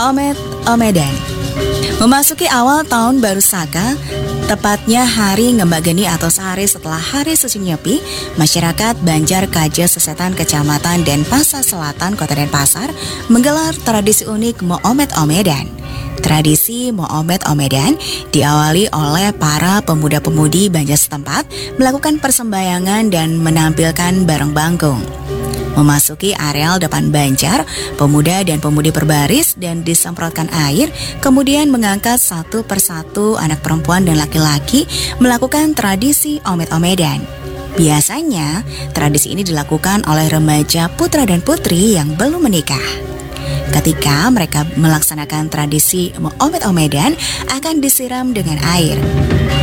Omet Omedan. Memasuki awal tahun baru Saka, tepatnya hari Ngembageni atau sehari setelah Hari Suci Nyepi, masyarakat Banjar Kaja Sesetan Kecamatan Denpasar Selatan Kota Denpasar menggelar tradisi unik Mo Omet Omedan. Tradisi Mo Omet Omedan diawali oleh para pemuda-pemudi Banjar setempat melakukan persembahyangan dan menampilkan bareng bangkung. Memasuki areal depan Banjar, pemuda dan pemudi berbaris dan disemprotkan air, kemudian mengangkat satu persatu anak perempuan dan laki-laki melakukan tradisi Omet Omedan. Biasanya, tradisi ini dilakukan oleh remaja putra dan putri yang belum menikah. Ketika mereka melaksanakan tradisi Omet Omedan akan disiram dengan air.